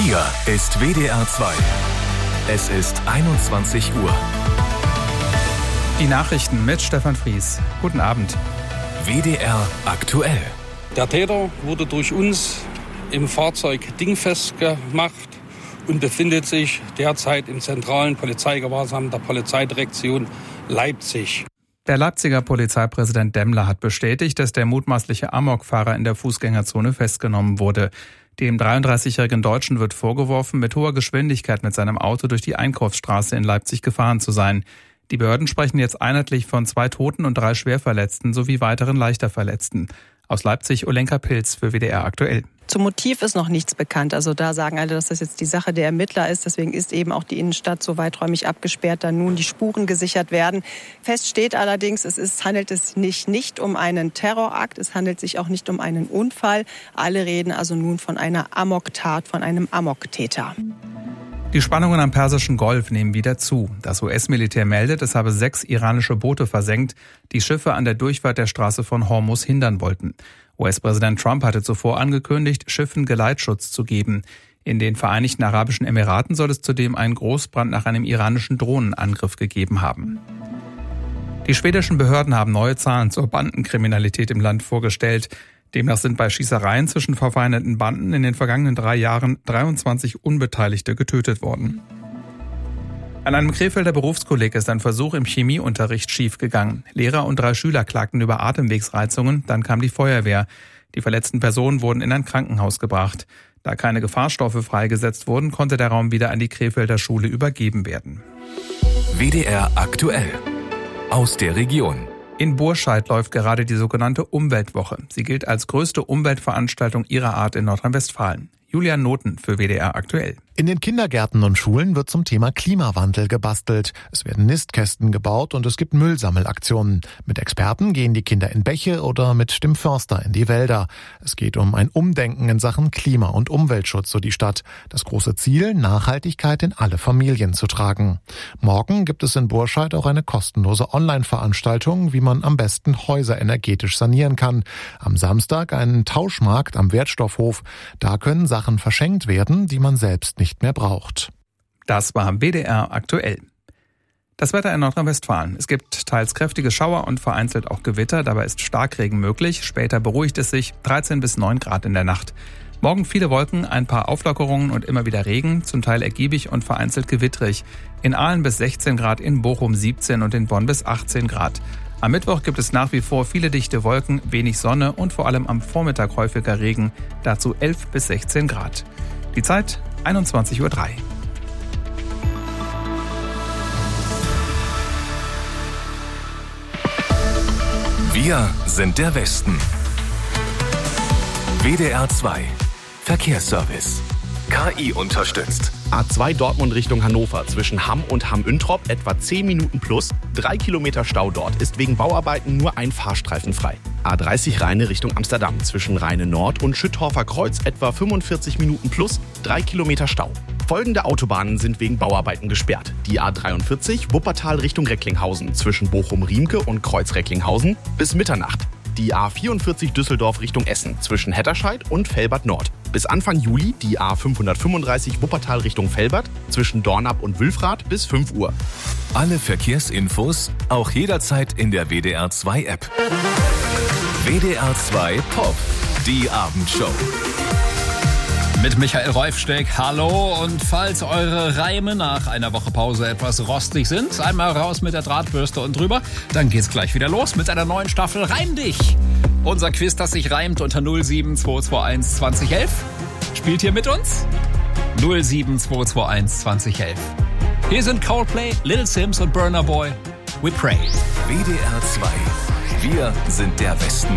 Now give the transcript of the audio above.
Hier ist WDR 2. Es ist 21 Uhr. Die Nachrichten mit Stefan Fries. Guten Abend. WDR aktuell. Der Täter wurde durch uns im Fahrzeug dingfest gemacht und befindet sich derzeit im zentralen Polizeigewahrsam der Polizeidirektion Leipzig. Der Leipziger Polizeipräsident Demmler hat bestätigt, dass der mutmaßliche Amokfahrer in der Fußgängerzone festgenommen wurde. Dem 33-jährigen Deutschen wird vorgeworfen, mit hoher Geschwindigkeit mit seinem Auto durch die Einkaufsstraße in Leipzig gefahren zu sein. Die Behörden sprechen jetzt einheitlich von 2 Toten und 3 Schwerverletzten sowie weiteren leichter Verletzten. Aus Leipzig Olenka Pilz für WDR aktuell. Zum Motiv ist noch nichts bekannt. Also da sagen alle, dass das jetzt die Sache der Ermittler ist. Deswegen ist eben auch die Innenstadt so weiträumig abgesperrt, da nun die Spuren gesichert werden. Fest steht allerdings, handelt es sich nicht um einen Terrorakt. Es handelt sich auch nicht um einen Unfall. Alle reden also nun von einer Amoktat, von einem Amoktäter. Die Spannungen am Persischen Golf nehmen wieder zu. Das US-Militär meldet, es habe 6 iranische Boote versenkt, die Schiffe an der Durchfahrt der Straße von Hormuz hindern wollten. US-Präsident Trump hatte zuvor angekündigt, Schiffen Geleitschutz zu geben. In den Vereinigten Arabischen Emiraten soll es zudem einen Großbrand nach einem iranischen Drohnenangriff gegeben haben. Die schwedischen Behörden haben neue Zahlen zur Bandenkriminalität im Land vorgestellt. Demnach sind bei Schießereien zwischen verfeindeten Banden in den vergangenen 3 Jahren 23 Unbeteiligte getötet worden. An einem Krefelder Berufskolleg ist ein Versuch im Chemieunterricht schiefgegangen. Lehrer und 3 Schüler klagten über Atemwegsreizungen, dann kam die Feuerwehr. Die verletzten Personen wurden in ein Krankenhaus gebracht. Da keine Gefahrstoffe freigesetzt wurden, konnte der Raum wieder an die Krefelder Schule übergeben werden. WDR aktuell. Aus der Region. In Burscheid läuft gerade die sogenannte Umweltwoche. Sie gilt als größte Umweltveranstaltung ihrer Art in Nordrhein-Westfalen. Julian Noten für WDR aktuell. In den Kindergärten und Schulen wird zum Thema Klimawandel gebastelt. Es werden Nistkästen gebaut und es gibt Müllsammelaktionen. Mit Experten gehen die Kinder in Bäche oder mit dem Förster in die Wälder. Es geht um ein Umdenken in Sachen Klima- und Umweltschutz, so die Stadt. Das große Ziel, Nachhaltigkeit in alle Familien zu tragen. Morgen gibt es in Burscheid auch eine kostenlose Online-Veranstaltung, wie man am besten Häuser energetisch sanieren kann. Am Samstag einen Tauschmarkt am Wertstoffhof. Da können Sachen verschenkt werden, die man selbst nicht mehr braucht. Das war WDR aktuell. Das Wetter in Nordrhein-Westfalen. Es gibt teils kräftige Schauer und vereinzelt auch Gewitter. Dabei ist Starkregen möglich. Später beruhigt es sich. 13 bis 9 Grad in der Nacht. Morgen viele Wolken, ein paar Auflockerungen und immer wieder Regen. Zum Teil ergiebig und vereinzelt gewittrig. In Aalen bis 16 Grad, in Bochum 17 und in Bonn bis 18 Grad. Am Mittwoch gibt es nach wie vor viele dichte Wolken, wenig Sonne und vor allem am Vormittag häufiger Regen. Dazu 11 bis 16 Grad. Die Zeit 21:03 Uhr. Wir sind der Westen. WDR 2. Verkehrsservice. KI unterstützt. A2 Dortmund Richtung Hannover zwischen Hamm und Hamm-Üntrop etwa 10 Minuten plus. 3 Kilometer Stau dort, ist wegen Bauarbeiten nur ein Fahrstreifen frei. A30 Rheine Richtung Amsterdam zwischen Rheine Nord und Schüttorfer Kreuz etwa 45 Minuten plus. 3 Kilometer Stau. Folgende Autobahnen sind wegen Bauarbeiten gesperrt. Die A43 Wuppertal Richtung Recklinghausen zwischen Bochum-Riemke und Kreuz-Recklinghausen bis Mitternacht. Die A44 Düsseldorf Richtung Essen zwischen Hetterscheid und Velbert Nord. Bis Anfang Juli die A535 Wuppertal Richtung Velbert zwischen Dornap und Wülfrath bis 5 Uhr. Alle Verkehrsinfos auch jederzeit in der WDR 2 App. WDR 2 Pop, die Abendshow. Mit Michael Reufsteck, hallo, und falls eure Reime nach einer Woche Pause etwas rostig sind, einmal raus mit der Drahtbürste und drüber, dann geht's gleich wieder los mit einer neuen Staffel Reim dich! Unser Quiz, das sich reimt unter 07221 2011. Spielt ihr mit uns? 07221 2011. Hier sind Coldplay, Little Sims und Burna Boy. We Pray. WDR 2. Wir sind der Westen.